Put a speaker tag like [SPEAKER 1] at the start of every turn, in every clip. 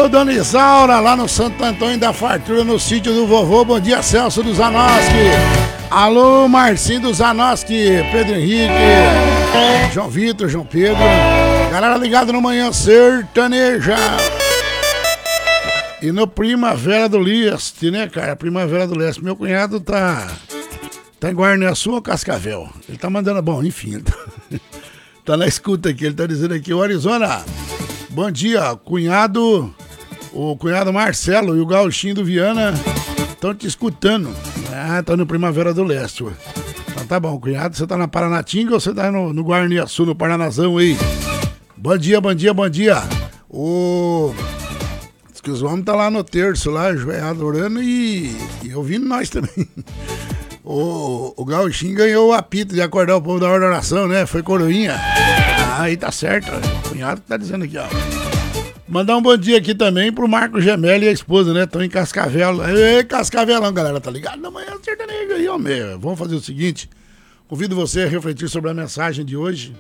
[SPEAKER 1] Alô, Dona Isaura, lá no Santo Antônio da Fartura, no sítio do vovô. Bom dia, Celso do Zanoski. Alô, Marcinho do Zanoski, Pedro Henrique, João Vitor, João Pedro. Galera ligada no Manhã Sertaneja. E no Primavera do Leste, né, cara? Primavera do Leste. Meu cunhado tá em Guaraniaçu ou Cascavel? Ele tá mandando... Bom, enfim, tá na escuta aqui. Ele tá dizendo aqui, o Arizona, bom dia, cunhado... O cunhado Marcelo e o gauchinho do Viana estão te escutando. Ah, tá no Primavera do Leste, ué. Então tá bom, cunhado, você tá na Paranatinga ou você tá no Guaraniaçu, no Paranazão aí? Bom dia, bom dia, bom dia. Diz que os homens tá lá no terço, lá, ajoelhado, orando e ouvindo nós também. O gauchinho ganhou o apito de acordar o povo da hora da oração, né? Foi coroinha. Aí tá certo, o cunhado tá dizendo aqui, ó. Mandar um bom dia aqui também pro Marco Gemelli e a esposa, né? Estão em Cascavel. Ei, Cascavelão, galera, tá ligado? Na Manhã Sertaneja aí, homem. Vamos fazer o seguinte. Convido você a refletir sobre a mensagem de hoje.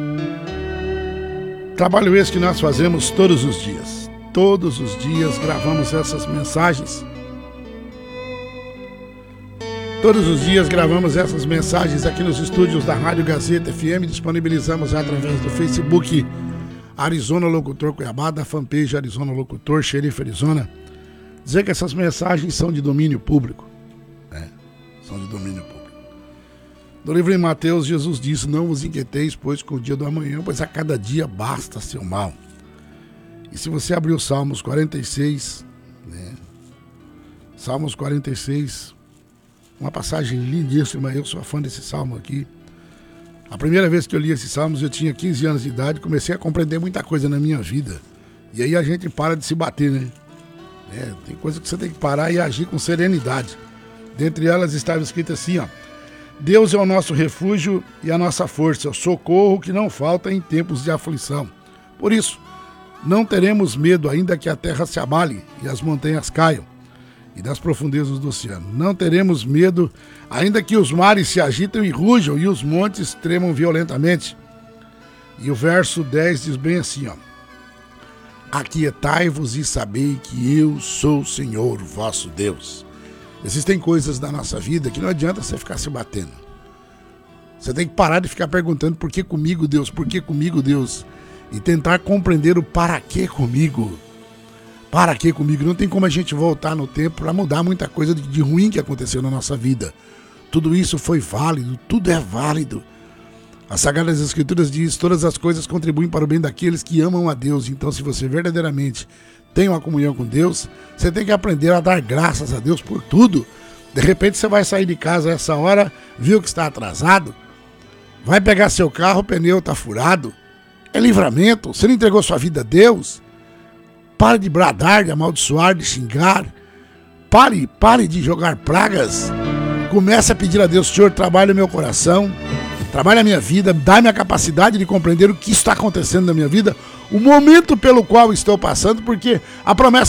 [SPEAKER 1] Trabalho esse que nós fazemos todos os dias. Todos os dias gravamos essas mensagens. Todos os dias gravamos essas mensagens aqui nos estúdios da Rádio Gazeta FM. Disponibilizamos através do Facebook Arizona Locutor Cuiabá, da fanpage Arizona Locutor, Xerife Arizona. Dizer que essas mensagens são de domínio público. São de domínio público. No livro em Mateus, Jesus disse: não vos inquieteis, pois com o dia do amanhã, pois a cada dia basta seu mal. E se você abrir o Salmos 46, né? Salmos 46, uma passagem lindíssima, eu sou fã desse salmo aqui. A primeira vez que eu li esses salmos, eu tinha 15 anos de idade, comecei a compreender muita coisa na minha vida. E aí a gente para de se bater, né? Tem coisa que você tem que parar e agir com serenidade. Dentre elas estava escrito assim, ó: Deus é o nosso refúgio e a nossa força, o socorro que não falta em tempos de aflição. Por isso, não teremos medo, ainda que a terra se abale e as montanhas caiam, e das profundezas do oceano. Não teremos medo, ainda que os mares se agitam e rujam e os montes tremam violentamente. E o verso 10 diz bem assim, ó: aquietai-vos e sabei que eu sou o Senhor, vosso Deus. Existem coisas da nossa vida que não adianta você ficar se batendo. Você tem que parar de ficar perguntando por que comigo, Deus, por que comigo, Deus, e tentar compreender o para que comigo. Para que comigo? Não tem como a gente voltar no tempo para mudar muita coisa de ruim que aconteceu na nossa vida. Tudo isso foi válido, tudo é válido. As Sagradas Escrituras diz: todas as coisas contribuem para o bem daqueles que amam a Deus. Então, se você verdadeiramente tem uma comunhão com Deus, você tem que aprender a dar graças a Deus por tudo. De repente você vai sair de casa a essa hora, viu que está atrasado, vai pegar seu carro, o pneu está furado. É livramento, você não entregou sua vida a Deus. Pare de bradar, de amaldiçoar, de xingar. Pare de jogar pragas. Comece a pedir a Deus: Senhor, trabalha o meu coração, trabalha a minha vida, dá-me a capacidade de compreender o que está acontecendo na minha vida, o momento pelo qual estou passando, porque a promessa